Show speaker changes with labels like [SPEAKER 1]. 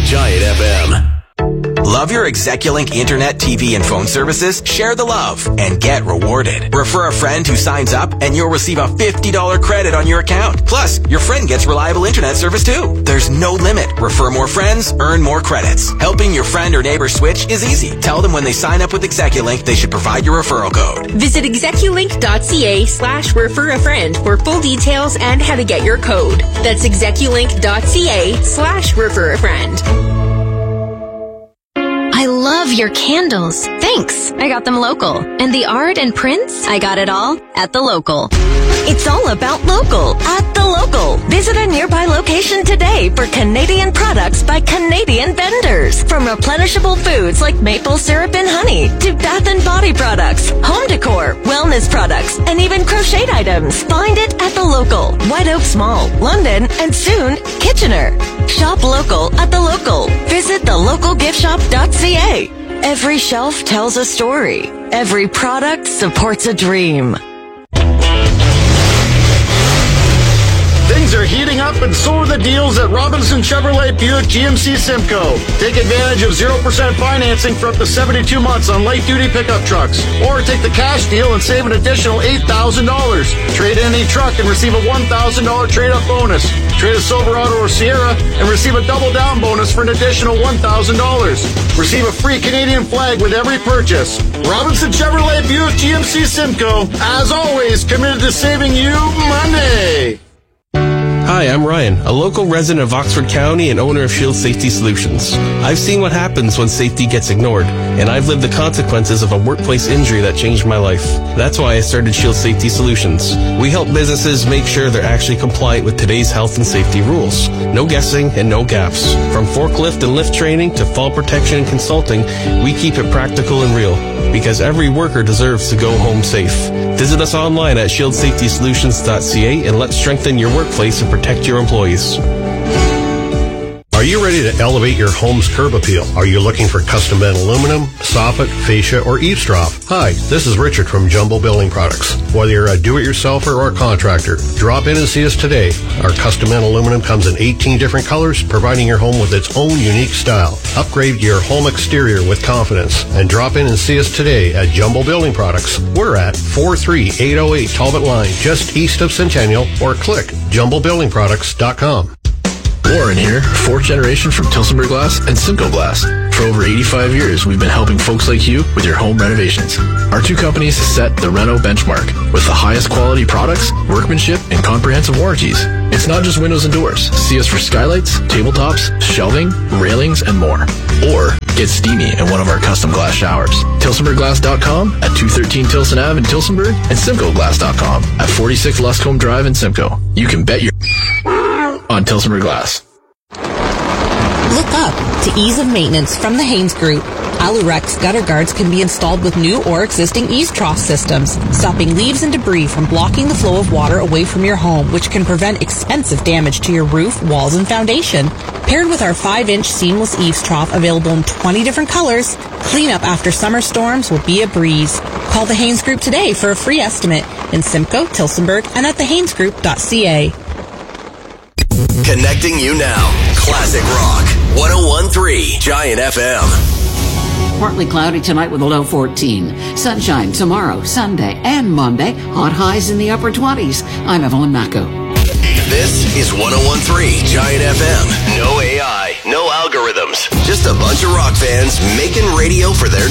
[SPEAKER 1] Giant FM.
[SPEAKER 2] Love your Execulink internet, TV, and phone services? Share the love and get rewarded. Refer a friend who signs up and you'll receive a $50 credit on your account. Plus, your friend gets reliable internet service too. There's no limit. Refer more friends, earn more credits. Helping your friend or neighbor switch is easy. Tell them when they sign up with Execulink, they should provide your referral code.
[SPEAKER 3] Visit execulink.ca/refer a friend for full details and how to get your code. That's execulink.ca/refer a friend.
[SPEAKER 4] I love your candles. Thanks. I got them local. And the art and prints? I got it all at the local. It's all about local at the local. Visit a nearby location today for Canadian products by Canadian vendors. From replenishable foods like maple syrup and honey to bath and body products, home decor, wellness products, and even crochet items. Find it at the local. White Oaks Mall, London, and soon Kitchener. Shop local at the local. Visit thelocalgiftshop.ca. Every shelf tells a story. Every product supports a dream.
[SPEAKER 5] Things are heating up, and so are the deals at Robinson Chevrolet Buick GMC Simcoe. Take advantage of 0% financing for up to 72 months on light-duty pickup trucks. Or take the cash deal and save an additional $8,000. Trade in any truck and receive a $1,000 trade-up bonus. Trade a Silverado or Sierra and receive a double-down bonus for an additional $1,000. Receive a free Canadian flag with every purchase. Robinson Chevrolet Buick GMC Simcoe, as always, committed to saving you money.
[SPEAKER 6] Hi, I'm Ryan, a local resident of Oxford County and owner of Shield Safety Solutions. I've seen what happens when safety gets ignored, and I've lived the consequences of a workplace injury that changed my life. That's why I started Shield Safety Solutions. We help businesses make sure they're actually compliant with today's health and safety rules. No guessing and no gaps. From forklift and lift training to fall protection and consulting, we keep it practical and real, because every worker deserves to go home safe. Visit us online at shieldsafetysolutions.ca and let's strengthen your workplace and protect your employees.
[SPEAKER 7] Are you ready to elevate your home's curb appeal? Are you looking for custom bent aluminum, soffit, fascia, or eavesdrop? Hi, this is Richard from Jumbo Building Products. Whether you're a do-it-yourselfer or a contractor, drop in and see us today. Our custom bent aluminum comes in 18 different colors, providing your home with its own unique style. Upgrade your home exterior with confidence and drop in and see us today at Jumbo Building Products. We're at 43808 Talbot Line, just east of Centennial, or click jumbobuildingproducts.com.
[SPEAKER 8] Warren here, fourth generation from Tilsonburg Glass and Simcoe Glass. For over 85 years, we've been helping folks like you with your home renovations. Our two companies set the Reno benchmark with the highest quality products, workmanship, and comprehensive warranties. It's not just windows and doors. See us for skylights, tabletops, shelving, railings, and more. Or get steamy in one of our custom glass showers. TilsonburgGlass.com at 213 Tilson Ave in Tilsonburg and SimcoeGlass.com at 46 Luscombe Drive in Simcoe. You can bet your on Tilsonburg Glass.
[SPEAKER 9] Look up to ease of maintenance from the Haynes Group. Alurex gutter guards can be installed with new or existing eaves trough systems, stopping leaves and debris from blocking the flow of water away from your home, which can prevent expensive damage to your roof, walls, and foundation. Paired with our 5-inch seamless eaves trough available in 20 different colors, cleanup after summer storms will be a breeze. Call the Haynes Group today for a free estimate in Simcoe, Tilsonburg, and at thehaynesgroup.ca.
[SPEAKER 1] Connecting you now. Classic Rock. 101.3 Giant FM.
[SPEAKER 10] Partly cloudy tonight with a low 14. Sunshine tomorrow, Sunday, and Monday. Hot highs in the upper 20s. I'm Evelyn Macco.
[SPEAKER 1] This is 101.3 Giant FM. No AI, no algorithms. Just a bunch of rock fans making radio for their